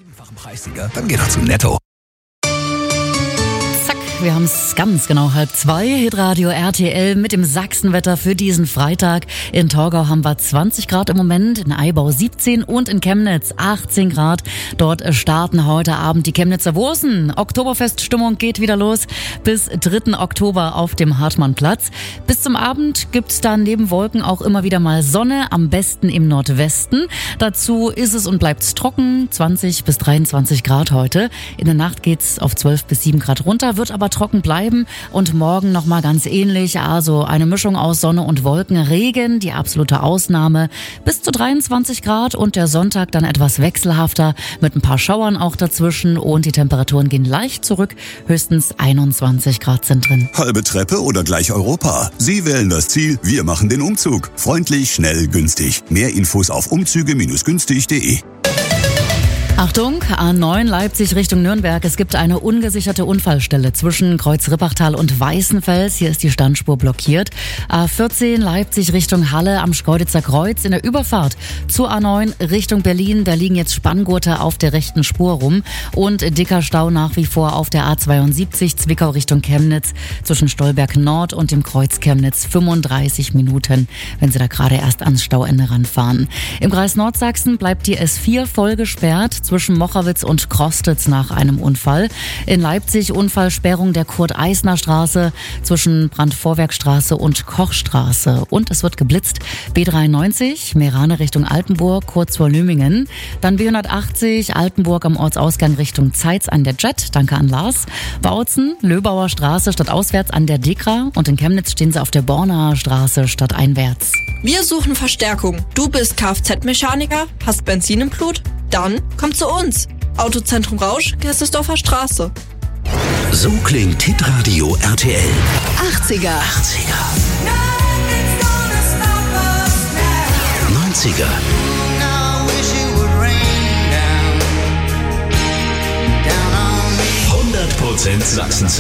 7-fachen Preissieger, dann geh doch zum Netto. Zack, wir haben es ganz genau 1:30. Hitradio RTL mit dem Sachsenwetter für diesen Freitag. In Torgau haben wir 20 Grad im Moment, in Aibau 17 und in Chemnitz 18 Grad. Dort starten heute Abend die Chemnitzer Wursen. Oktoberfeststimmung geht wieder los bis 3. Oktober auf dem Hartmannplatz. Bis zum Abend gibt's dann neben Wolken auch immer wieder mal Sonne, am besten im Nordwesten. Dazu ist es und bleibt's trocken, 20 bis 23 Grad heute. In der Nacht geht's auf 12 bis 7 Grad runter, wird aber trocken bleiben und morgen nochmal ganz ähnlich. Also eine Mischung aus Sonne und Wolken, Regen, die absolute Ausnahme, bis zu 23 Grad und der Sonntag dann etwas wechselhafter mit ein paar Schauern auch dazwischen und die Temperaturen gehen leicht zurück, höchstens 21 Grad sind drin. Halbe Treppe oder gleich Europa? Sie wählen das Ziel, wir machen den Umzug. Freundlich, schnell, günstig. Mehr Infos auf umzüge-günstig.de. Achtung, A9 Leipzig Richtung Nürnberg. Es gibt eine ungesicherte Unfallstelle zwischen Kreuz-Rippachtal und Weißenfels. Hier ist die Standspur blockiert. A14 Leipzig Richtung Halle am Schkeuditzer Kreuz in der Überfahrt zur A9 Richtung Berlin. Da liegen jetzt Spanngurte auf der rechten Spur rum und dicker Stau nach wie vor auf der A72 Zwickau Richtung Chemnitz zwischen Stolberg Nord und dem Kreuz Chemnitz. 35 Minuten, wenn Sie da gerade erst ans Stauende ranfahren. Im Kreis Nordsachsen bleibt die S4 voll gesperrt zwischen Mochawitz und Krostitz nach einem Unfall. In Leipzig Unfallsperrung der Kurt-Eisner-Straße zwischen Brandvorwerkstraße und Kochstraße. Und es wird geblitzt. B93 Meerane Richtung Altenburg kurz vor Lümingen. Dann B180 Altenburg am Ortsausgang Richtung Zeitz an der Jet. Danke an Lars. Bautzen Löbauer Straße stadtauswärts an der Dekra. Und in Chemnitz stehen sie auf der Bornaer Straße stadteinwärts. Wir suchen Verstärkung. Du bist Kfz-Mechaniker, hast Benzin im Blut? Dann komm zu uns. Autozentrum Rausch, Gerstesdorfer Straße. So klingt Hitradio RTL. 80er. 90er. 100% Sachsen-Sound.